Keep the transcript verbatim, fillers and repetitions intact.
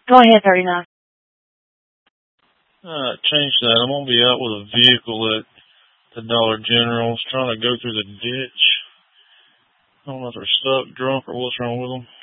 Go ahead, thirty-nine. Alright, change that. I'm gonna be out with a vehicle at the Dollar General. It's trying to go through the ditch. I don't know if they're stuck, drunk, or what's wrong with them.